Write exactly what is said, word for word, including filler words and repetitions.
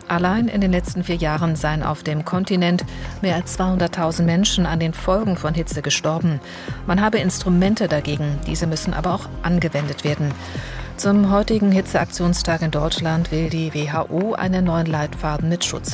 Allein in den letzten vier Jahren seien auf dem Kontinent mehr als zweihunderttausend Menschen an den Folgen von Hitze gestorben. Man habe Instrumente dagegen, diese müssen aber auch angewendet werden. Zum heutigen Hitzeaktionstag in Deutschland will die W H O einen neuen Leitfaden mit Schutz